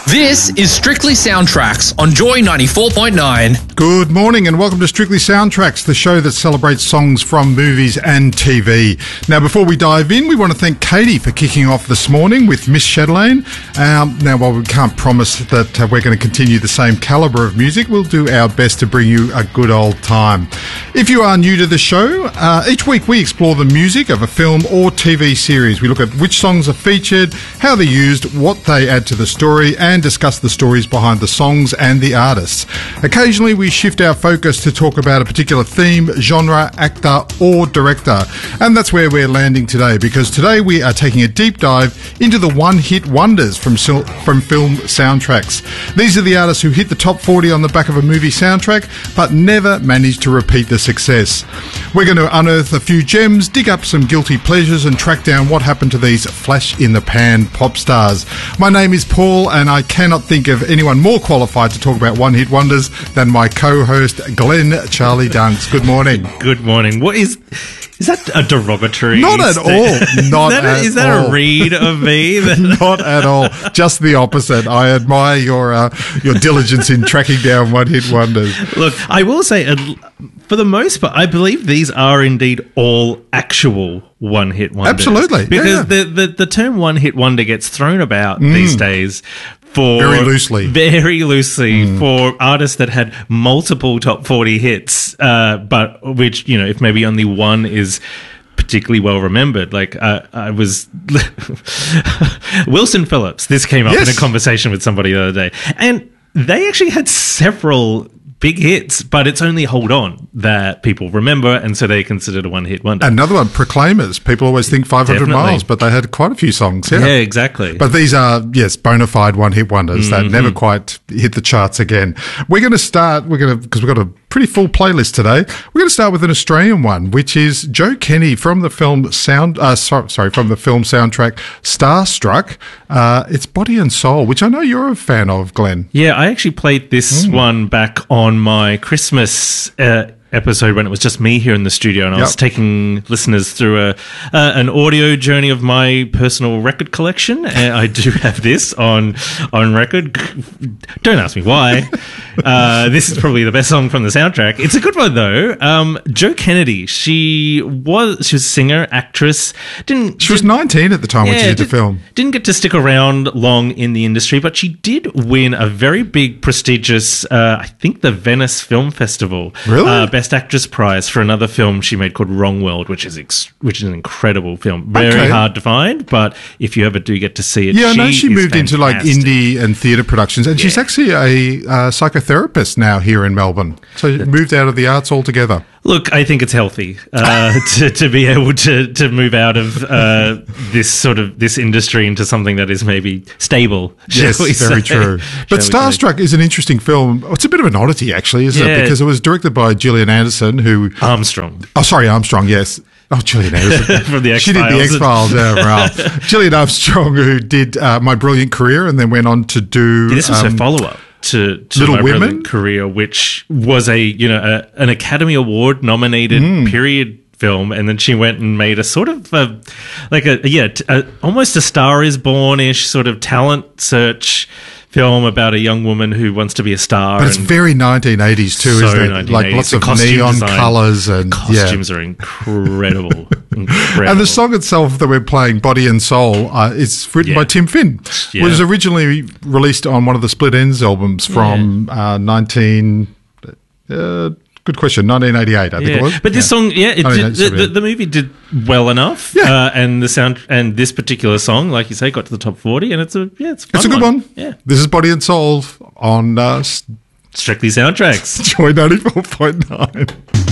This is Strictly Soundtracks on Joy 94.9. Good morning and welcome to Strictly Soundtracks, the show that celebrates songs from movies and TV. Now, before we dive in, we want to thank Katie for kicking off this morning with Miss Chatelaine. Now, while we can't promise that we're going to continue the same calibre of music, we'll do our best to bring you a good old time. If you are new to the show, each week we explore the music of a film or TV series. We look at which songs are featured, how they're used, what they add to the story, and discuss the stories behind the songs and the artists. Occasionally we shift our focus to talk about a particular theme, genre, actor or director. And that's where we're landing today, because today we are taking a deep dive into the one-hit wonders from film soundtracks. These are the artists who hit the top 40 on the back of a movie soundtrack but never managed to repeat the success. We're going to unearth a few gems, dig up some guilty pleasures and track down what happened to these flash-in-the-pan pop stars. My name is Paul and I cannot think of anyone more qualified to talk about one-hit wonders than my co-host Glenn Charlie Dunks. Good morning. Good morning. What is that a derogatory? Not at all. Not at all. Is that a read of me? Not at all. Just the opposite. I admire your diligence in tracking down one-hit wonders. Look, I will say, for the most part, I believe these are indeed all actual one-hit wonders. Absolutely. Because the term one-hit wonder gets thrown about these days very loosely for artists that had multiple top 40 hits, but which, you know, if maybe only one is particularly well remembered. Like I was Wilson Phillips. This came up in a conversation with somebody the other day, and they actually had several big hits, but it's only Hold On that people remember, and so they considered a one-hit wonder. Another one, Proclaimers. People always think 500 Miles, but they had quite a few songs. Yeah, exactly. But these are, bona fide one-hit wonders that never quite hit the charts again. Because we've got a pretty full playlist today. We're going to start with an Australian one, which is Joe Kenny from the film from the film soundtrack Starstruck. It's Body and Soul, which I know you're a fan of, Glenn. Yeah, I actually played this one back on my Christmas episode when it was just me here in the studio, and I was taking listeners through an audio journey of my personal record collection, and I do have this on record. Don't ask me why. This is probably the best song from the soundtrack. It's a good one though. Jo Kennedy, she was a singer, actress. She was 19 at the time when she did the film. Didn't get to stick around long in the industry, but she did win a very big, prestigious, I think the Venice Film Festival. Really? Best Actress prize for another film she made called Wrong World, which is an incredible film. Very hard to find, but if you ever do get to see it, I know she moved into like indie and theatre productions, and she's actually a psychotherapist now here in Melbourne. So moved out of the arts altogether. Look, I think it's healthy to be able to move out of this industry into something that is maybe stable. Yes, very true. But Starstruck is an interesting film. It's a bit of an oddity, actually, isn't it? Because it was directed by Gillian Anderson, Armstrong. Oh, sorry, Armstrong. Yes. Oh, Gillian Anderson. From the X-Files. She did the X-Files, right. Gillian Armstrong, who did My Brilliant Career and then went on to do... This was her follow-up to Little My Women Brilliant Career, which was an Academy Award nominated period film, and then she went and made a sort of almost a Star Is Born-ish sort of talent search film about a young woman who wants to be a star. But it's very 1980s too, isn't it? Like lots of neon colours and costumes are incredible. And the song itself that we're playing, Body and Soul, is written by Tim Finn. It was originally released on one of the Split Enz albums from 1988, I think it was. But this song, the movie did well enough. Yeah. And the sound and this particular song, like you say, got to the top 40, and it's a fun It's a good one. Yeah. This is Body and Soul on Strictly Soundtracks. Joy 94.9.